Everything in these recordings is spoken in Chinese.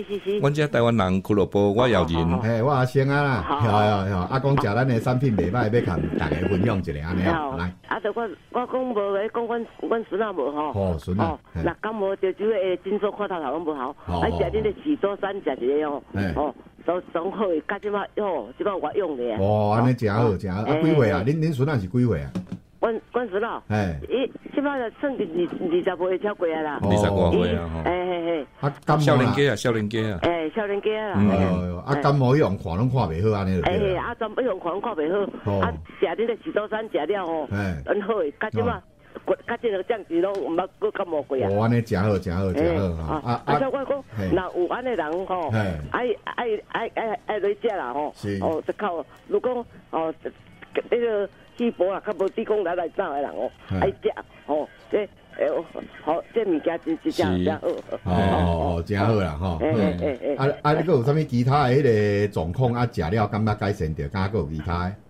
是。 阮遮台湾人俱乐部，我姚人。 嘿，我阿星啊啦，啊讲食咱的产品袂歹，要甲大家分享一下安尼哦。来， 啊，就我讲无个，讲阮孙仔无吼。 哦，孙仔。 那感冒着酒诶，诊所看头头拢无好。啊，食恁的喜多山食一个哦。哦，都好，甲即摆哟，即摆我用咧。 哦，安尼真好，真好。啊，几岁啊？恁孙仔是几岁啊？ 阮孙仔，即摆就算20岁超过啊啦 ，20多岁啊， 嘿。 啊，感冒少年家啊，少年家啊。 少年家啦。 啊，感冒用看拢看袂好安尼就。 啊，全部用看拢看袂好。啊，食恁个喜多山食了吼，很好诶。甲即摆，甲即个酱子拢毋捌过感冒过啊。 哦，安尼真好，真好，真好啊！啊，我讲，若有安尼人吼，爱来食啦吼。哦，就靠如果哦，那个。鸡婆啊，较无地公来走的人哦，爱食哦，好，这物件真好。 哦，真好啦吼。啊，你佫有啥物其他的迄个状况啊？食了感觉改善着，敢佫有其他的？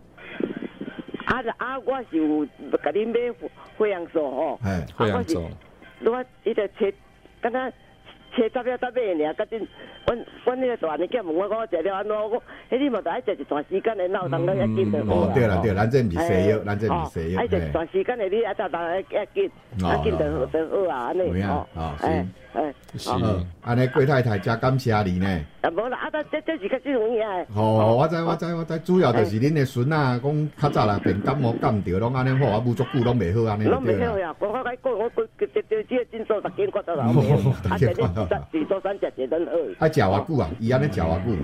我是有甲恁买血氧素吼。 血氧素。 我伊个切，敢若。切杂了杂尾尔，甲阵，阮迄个大年囝问我食了安怎？我讲，你嘛得爱食一段时间的闹动了，一紧就好啦。 对啦对，咱这毋是西药，咱这毋是西药。 爱食一段时间的，你啊早一紧，紧就好啊，安尼哦。是，安尼郭太太真感谢你呢。 啊，无啦，这是较正容易啊。 哦，我知，主要就是恁的孙仔讲较早啦，便感冒感着，拢安尼好啊，无足久拢袂好安尼。 拢袂好呀，我这个诊所10间挂到老面，啊，这个许多山食真好。 啊，食偌久啊？伊安尼食偌久？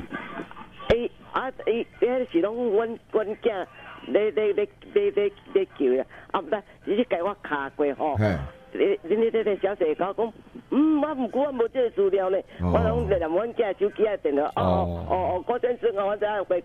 迄是拢阮囝咧叫啊，啊，毋得，伊甲我卡过吼。恁这小姐讲，我毋过我无这个资料呢，我拢连阮囝手机啊电话，嗰阵时我真过，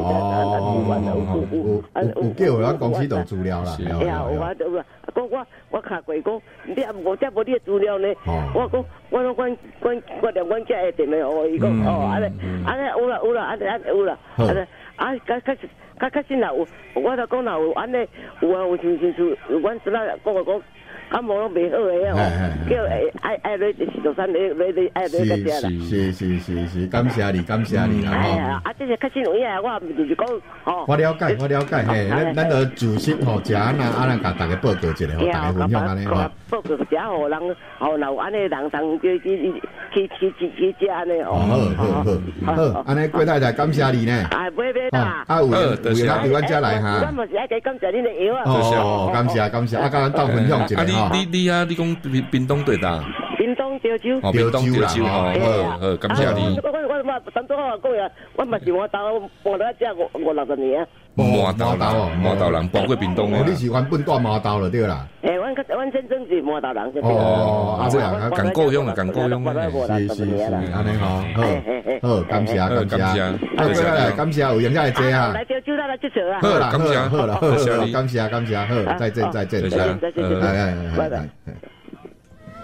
有叫咱公司有资料啦。 我卡过讲，你啊无这无你的资料呢？我讲，我连阮囝的电话，伊讲安尼有啦，安尼有啦，较先若有，我就讲若有安尼有啊，有像阮孙仔讲。感冒拢袂好诶哦，叫爱来就是做啥来爱来个只啦。 是，感谢你啦吼。 啊，这是较新有影，我毋就是讲吼。 我了解，嘿，咱就自身吼，食安那甲大家报告一下，互大家分享安尼吼。 报告食互人，互有安尼人通去食安尼哦。好，安尼郭太太感谢你呢。 买啦。 啊，有人对阮遮来哈。 我嘛是爱感谢恁的药啊。 哦，感谢，啊，甲咱斗分享一下。 你啊，你讲屏东对呾？ 屏东潮州。 哦，屏东潮州好，感谢你。 我当初我讲呀，我嘛是我到搬到遮50-60年啊。 麻豆人搬过屏东哦，你是原本住麻豆了对啦。 阮先生是麻豆人。 哦， 啊，这样，港故乡，是， 安尼好，感谢。啊，过来，感谢有闲来坐啊。 来潮州来接受啊。 好啦，感谢，好，再见。 再见。 拜拜。